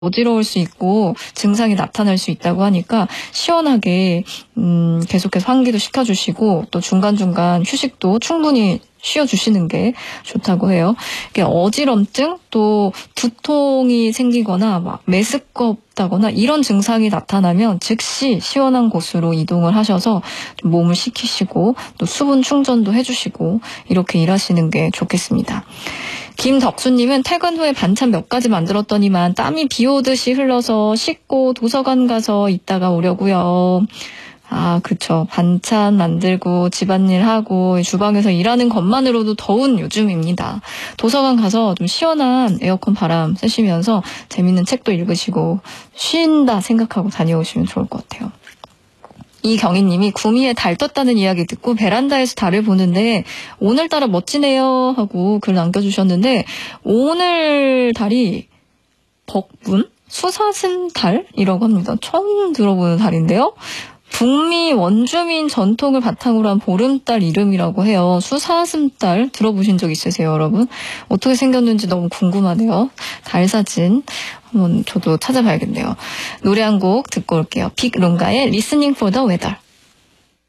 어지러울 수 있고 증상이 나타날 수 있다고 하니까 시원하게 계속해서 환기도 시켜주시고 또 중간중간 휴식도 충분히 쉬어주시는 게 좋다고 해요. 이게 어지럼증 또 두통이 생기거나 막 메스껍다거나 이런 증상이 나타나면 즉시 시원한 곳으로 이동을 하셔서 좀 몸을 식히시고 또 수분 충전도 해주시고 이렇게 일하시는 게 좋겠습니다. 김덕수님은 퇴근 후에 반찬 몇 가지 만들었더니만 땀이 비 오듯이 흘러서 씻고 도서관 가서 있다가 오려고요. 아, 그쵸. 반찬 만들고 집안일 하고 주방에서 일하는 것만으로도 더운 요즘입니다. 도서관 가서 좀 시원한 에어컨 바람 쐬시면서 재밌는 책도 읽으시고 쉰다 생각하고 다녀오시면 좋을 것 같아요. 이경희님이 구미에 달 떴다는 이야기 듣고 베란다에서 달을 보는데 오늘따라 멋지네요 하고 글 남겨주셨는데 오늘 달이 벅분? 수사슴달이라고 합니다. 처음 들어보는 달인데요. 북미 원주민 전통을 바탕으로 한 보름달 이름이라고 해요. 수사슴달 들어보신 적 있으세요, 여러분? 어떻게 생겼는지 너무 궁금하네요. 달 사진 한번 저도 찾아봐야겠네요. 노래 한 곡 듣고 올게요. 빅룬가의 Listening for the Weather.